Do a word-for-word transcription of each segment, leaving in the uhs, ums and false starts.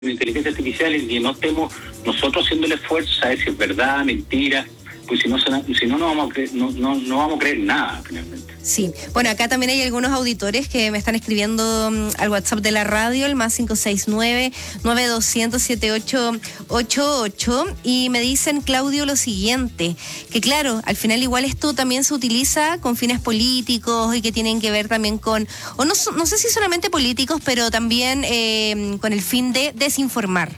de inteligencia artificial y que no estemos nosotros haciendo el esfuerzo, saber si es verdad, mentira, pues si no, si no, no vamos a creer, no, no, no vamos a creer nada finalmente. Sí, bueno, acá también hay algunos auditores que me están escribiendo um, al WhatsApp de la radio, el más cinco seis nueve, nueve dos cero cero, siete ocho ocho ocho, y me dicen, Claudio, lo siguiente, que claro, al final igual esto también se utiliza con fines políticos y que tienen que ver también con, o no, no sé si solamente políticos, pero también eh, con el fin de desinformar.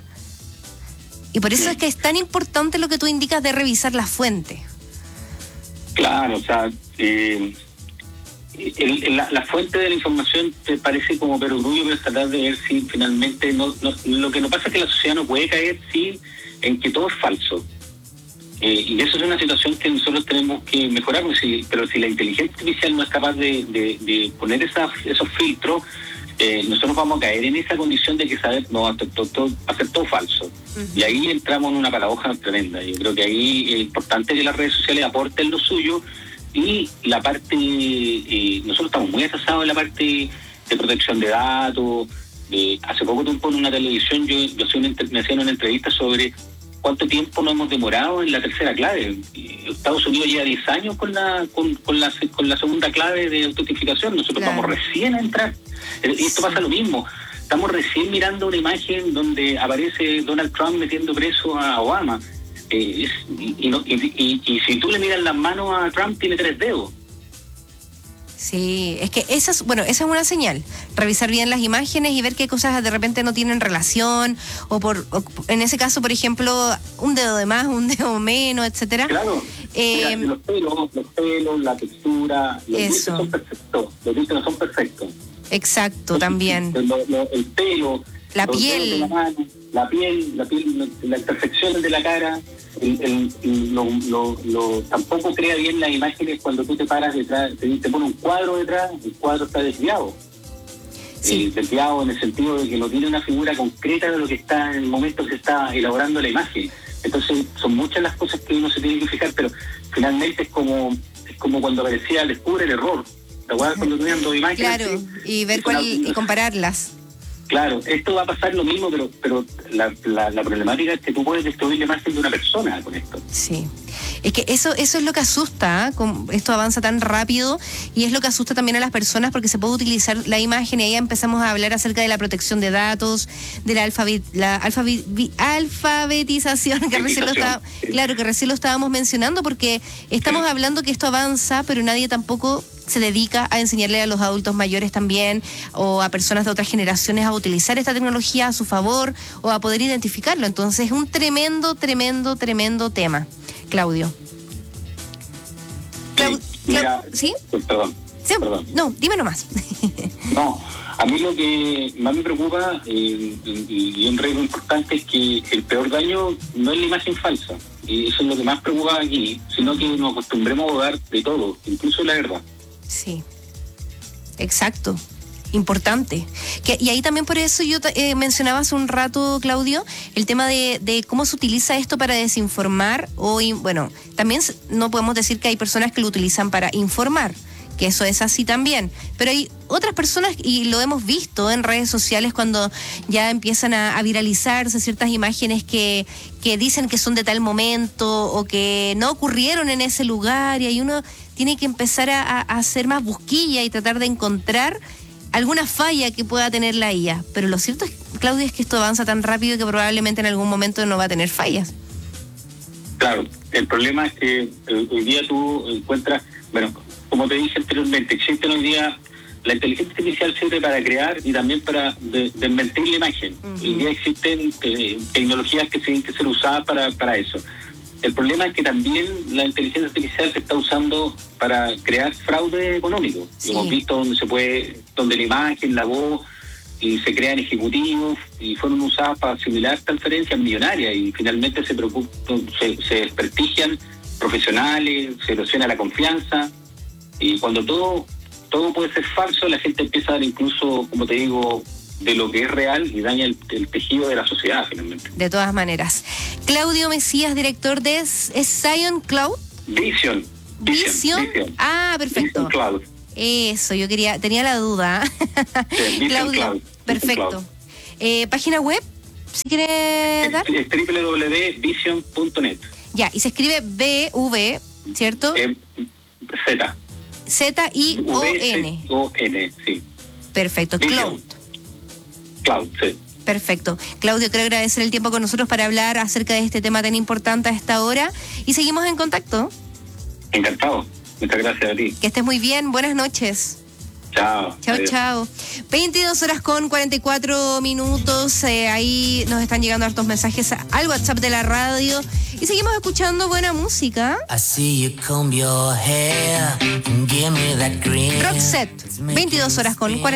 Y por eso sí. Es que es tan importante lo que tú indicas de revisar la fuente. Claro, o sea, eh, el, el, la, la fuente de la información te parece como perogrullo, pero tratar de ver si finalmente no, no, lo que nos pasa es que la sociedad no puede caer sí en que todo es falso. Eh, y eso es una situación que nosotros tenemos que mejorar, si, pero si la inteligencia artificial no es capaz de, de, de poner esa, esos filtros, Eh, nosotros vamos a caer en esa condición de que saber no aceptó todo, aceptó falso. Uh-huh. Y ahí entramos en una paradoja tremenda. Yo creo que ahí es importante que las redes sociales aporten lo suyo y la parte, eh, nosotros estamos muy atrasados en la parte de protección de datos. De, hace poco tiempo en una televisión yo, yo hacía una, me hacían una entrevista sobre cuánto tiempo nos hemos demorado en la tercera clave. Estados Unidos lleva diez años con la con, con la con la segunda clave de autentificación. Nosotros claro. vamos recién a entrar. Y esto pasa lo mismo. Estamos recién mirando una imagen donde aparece Donald Trump metiendo preso a Obama. Eh, es, y, y, no, y, y, y si tú le miras las manos a Trump, tiene tres dedos. Sí, es que esa es, bueno, esa es una señal. Revisar bien las imágenes y ver qué cosas de repente no tienen relación, o por o en ese caso, por ejemplo, un dedo de más, un dedo menos, etcétera. Claro. Eh, Mira, los pelos, los pelos, la textura, los dientes son perfectos, los dientes no son perfectos. Exacto, también. Lo, lo, el pelo, la piel, la, mano, la piel, la piel, la imperfección de la cara, el, el, el, lo, lo, lo, tampoco crea bien las imágenes cuando tú te paras detrás, te, te pone un cuadro detrás, el cuadro está desviado. Sí. Eh, desviado en el sentido de que no tiene una figura concreta de lo que está en el momento que se está elaborando la imagen. Entonces son muchas las cosas que uno se tiene que fijar, pero finalmente es como, es como cuando aparecía descubre el error. ¿Te acuerdas cuando tenían dos imágenes? Claro, ¿sí? Y ver cuál una, y compararlas. Claro, esto va a pasar lo mismo, pero pero la, la, la problemática es que tú puedes destruir la imagen de una persona con esto. Sí, es que eso eso es lo que asusta, ¿eh? Esto avanza tan rápido y es lo que asusta también a las personas porque se puede utilizar la imagen y ahí empezamos a hablar acerca de la protección de datos, de la, alfabet, la alfabet, alfabetización, que recién lo estaba, claro, que recién lo estábamos mencionando porque estamos hablando que esto avanza, pero nadie tampoco se dedica a enseñarle a los adultos mayores también o a personas de otras generaciones a utilizar esta tecnología a su favor o a poder identificarlo. Entonces es un tremendo, tremendo, tremendo tema. Claudio. Clau- sí, mira, Clau- ¿Sí? Perdón, sí. Perdón. No, dime nomás. No, a mí lo que más me preocupa eh, y, y un riesgo importante es que el peor daño no es la imagen falsa. Y eso es lo que más preocupa aquí, sino que nos acostumbremos a dudar de todo, incluso la verdad. Sí, exacto, importante. Que, y ahí también por eso yo eh, mencionaba hace un rato, Claudio, el tema de, de cómo se utiliza esto para desinformar o, bueno, también no podemos decir que hay personas que lo utilizan para informar, que eso es así también, pero hay otras personas, y lo hemos visto en redes sociales cuando ya empiezan a, a viralizarse ciertas imágenes que, que dicen que son de tal momento o que no ocurrieron en ese lugar y hay uno tiene que empezar a, a hacer más busquilla y tratar de encontrar alguna falla que pueda tener la I A. Pero lo cierto, es, Claudia, es que esto avanza tan rápido que probablemente en algún momento no va a tener fallas. Claro, el problema es que hoy día tú encuentras, bueno, como te dije anteriormente, existen hoy día, la inteligencia artificial sirve para crear y también para de, desmentir la imagen. Uh-huh. Hoy día existen eh, tecnologías que tienen que ser usadas para, para eso. El problema es que también la inteligencia artificial se está usando para crear fraude económico. Sí. Hemos visto donde se puede, donde la imagen, la voz, y se crean ejecutivos y fueron usadas para simular transferencias millonarias y finalmente se, se, se desprestigian profesionales, se erosiona la confianza y cuando todo, todo puede ser falso, la gente empieza a dar incluso, como te digo, de lo que es real y daña el, el tejido de la sociedad finalmente. De todas maneras. Claudio Mesías, director de ¿es Zion Cloud? Vision. Vision. Vision. Ah, perfecto. Vision Cloud. Eso, yo quería, tenía la duda. Sí, Claudio, Cloud. Perfecto. Cloud. Eh, ¿Página web? si quiere dar. Es doble u doble u doble u punto vision punto net. Ya, y se escribe B V, ¿cierto? Eh, Z. Z I O N. O N, sí. Perfecto, Cloud. Cloud, sí. Perfecto. Claudio, quiero agradecer el tiempo con nosotros para hablar acerca de este tema tan importante a esta hora y seguimos en contacto. Encantado. Muchas gracias a ti. Que estés muy bien. Buenas noches. Chao. Chao, Adiós. chao. veintidós horas con cuarenta y cuatro minutos. Eh, ahí nos están llegando hartos mensajes al WhatsApp de la radio. Y seguimos escuchando buena música. I see you comb your hair and give me that green. Roxette, veintidós horas con cuarenta.